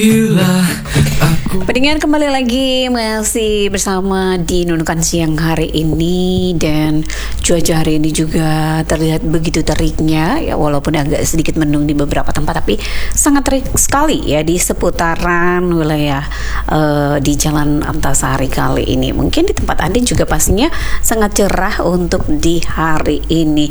Pendengar, kembali lagi masih bersama di Nunukan Siang hari ini. Dan cuaca hari ini juga terlihat begitu teriknya ya, walaupun agak sedikit mendung di beberapa tempat, tapi sangat terik sekali ya di seputaran wilayah di Jalan Antasari kali ini. Mungkin di tempat Anda juga pastinya sangat cerah untuk di hari ini.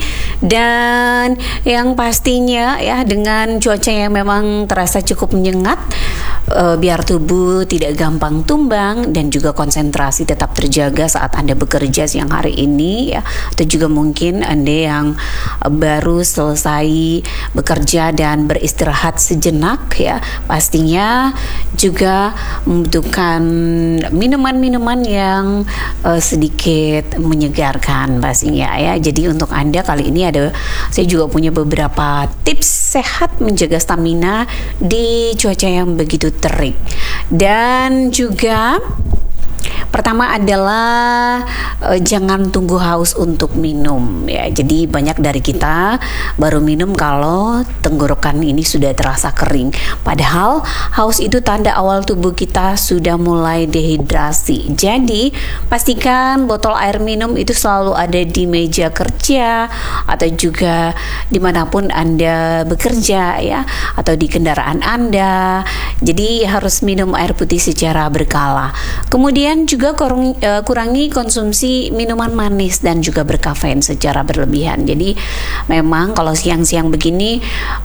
Dan yang pastinya ya, dengan cuaca yang memang terasa cukup menyengat, biar tubuh tidak gampang tumbang dan juga konsentrasi tetap terjaga saat Anda bekerja siang hari ini ya, atau juga mungkin Anda yang baru selesai bekerja dan beristirahat sejenak ya, pastinya juga membutuhkan minuman-minuman yang sedikit menyegarkan pastinya ya. Jadi untuk Anda kali ini saya juga punya beberapa tips sehat menjaga stamina di cuaca yang begitu terik. Dan juga pertama adalah jangan tunggu haus untuk minum ya. Jadi banyak dari kita baru minum kalau tenggorokan ini sudah terasa kering. Padahal haus itu tanda awal tubuh kita sudah mulai dehidrasi. Jadi pastikan botol air minum itu selalu ada di meja kerja atau juga dimanapun Anda bekerja ya, atau di kendaraan Anda. Jadi harus minum air putih secara berkala. Kemudian juga kurangi konsumsi minuman manis dan juga berkafein secara berlebihan. Jadi memang kalau siang-siang begini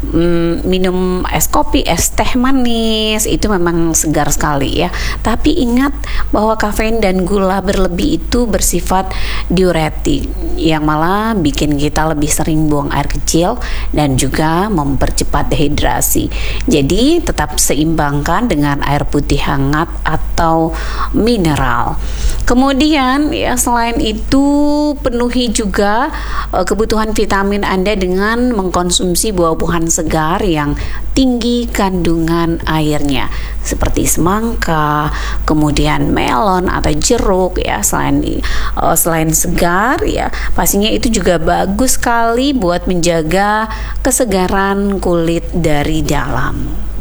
minum es kopi, es teh manis itu memang segar sekali ya. Tapi ingat bahwa kafein dan gula berlebih itu bersifat diuretik yang malah bikin kita lebih sering buang air kecil dan juga mempercepat dehidrasi. Jadi tetap seimbangkan dengan air putih hangat atau mineral. Kemudian ya, selain itu penuhi juga kebutuhan vitamin Anda dengan mengkonsumsi buah-buahan segar yang tinggi kandungan airnya seperti semangka, kemudian melon atau jeruk ya. Selain segar ya, pastinya itu juga bagus sekali buat menjaga kesegaran kulit dari dalam.